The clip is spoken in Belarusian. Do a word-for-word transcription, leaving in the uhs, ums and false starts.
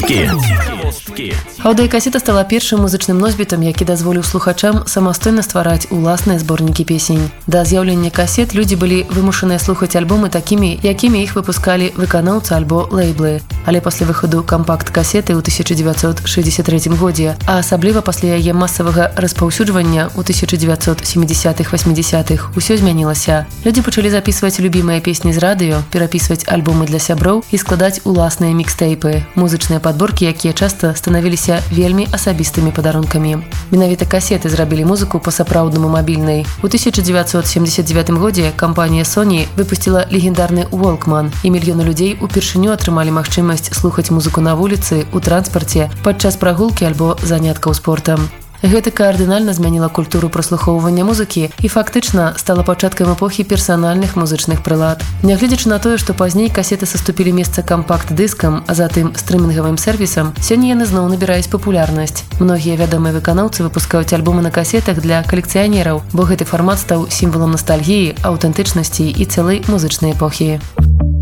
Цікавосткі. Аўдыёкасета стала першым музычным носьбітам, які дазволіў слухачам самастойна ствараць уласныя зборнікі песень. Да з'яўлення касет людзі былі вымушаныя слухаць альбомы такімі, якімі іх выпускалі выканаўцы альбо лейблы. Але пасля выхаду кампакт-касеты ў тысяча дзевяцьсот шэсцьдзесят трэцім годзе, а асабліва пасля яе масавага распаўсюджвання ў тысяча дзевяцьсот сямідзясятых-васьмідзясятых усё змянілася. Людзі пачалі запісваць любімыя песні з радыё, перапісваць альбомы для сяброў і складаць уласныя мікстэйпы, музычныя падборкі, якія часта станавіліся вельмі асабістымі падарункамі. Менавіта касеты зрабілі музыку па-сапраўднаму мабільнай. У тысяча дзевяцьсот сямдзесят дзевятым годзе кампанія Sony выпусціла легендарны Walkman, і мільёны людзей упершыню атрымалі магчымасць слухаць музыку на вуліцы, у транспарце, падчас прагулкі альбо заняткаў спортам. Гэта каардынальна змяніла культуру праслухоўвання музыкі і фактычна стала пачаткам эпохі персанальных музычных прылад. Нягледзячы на тое, што пазней касеты саступілі месца кампакт-дыскам, а затым стрымінгавым сервісам, сёння яны зноў набіраюць папулярнасць. Многія вядомыя выканаўцы выпускаюць альбомы на касетах для калекцыянераў, бо гэты фармат стаў сімвалам настальгіі, аўтэнтычнасці і цэлай музычнай эпохі.